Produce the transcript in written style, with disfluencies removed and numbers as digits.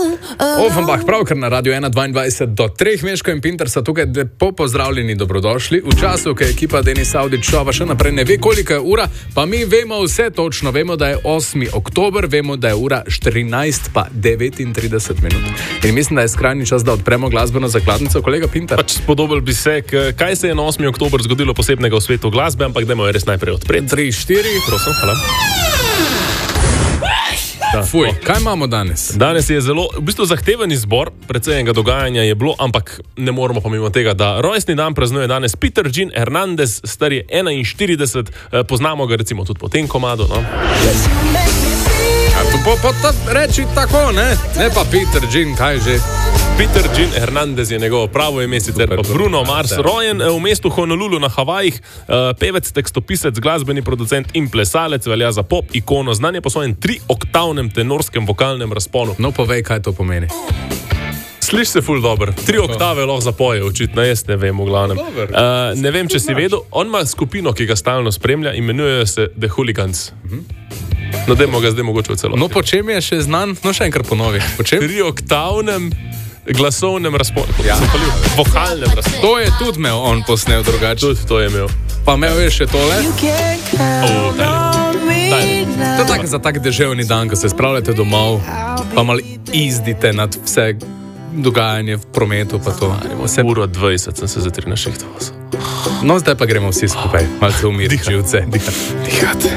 Offenbach, pravkar na Radio 1.22 do 3, Meško in Pinter so tukaj, lepo pozdravljeni, dobrodošli. V času, ko je ekipa Denis Audić šova še naprej ne ve, koliko je ura, pa mi vemo vse točno. Vemo, da je 8. oktober, vemo, da je ura 14:39 minut. In mislim, da je skrajni čas, da odpremo glasbeno zakladnico. Kolega Pinter. Pač spodobil bi se, kaj se je na 8. oktober zgodilo posebnega v svetu glasbe, ampak dajmo jo res najprej odpreti. 3, 4, prosim, hvala. Fuj, kaj imamo danes? Danes je zelo, v bistvu zahteven izbor, precej enega dogajanja je bilo, ampak ne moramo pa mimo tega, da rojstni dan praznuje danes Peter Gene Hernandez, star je 41, poznamo ga recimo tudi po tem komadu, no? Reči tako, ne pa Peter Gene, kaj že? Peter Gene Hernandez je njegovo pravo ime, sicer pa Bruno Mars, rojen v mestu Honolulu na Havajih, pevec, tekstopisec, glasbeni producent in plesalec, velja za pop ikono, znan je po svojem 3-oktavnem tenorskem vokalnem razponu. No, povej, kaj to pomeni. Sliši se ful dobro. 3 oktave lahko zapoje, očitno, jaz ne vem v glavnem. Ne vem, če si vedel, on ima skupino, ki ga stalno spremlja, imenujejo se The Hooligans. No, dajmo ga zdaj mogoče v celoti. No, po čem je še znan? No, še enkrat ponovi. Po čem? 3-oktavnem glasovnem razponu. Ja. Vokalnem razponu. To je tudi imel on posnel drugače. Tudi to je imel. Pa imel je še tole. To je tako za tak deževni dan, ko se spravljate domov, pa malo izdite nad vse dogajanje v prometu, pa to. 1:20 sem se za 3 na šehtu. No, zdaj pa gremo vsi skupaj. Malce umiriti živce. Dihati.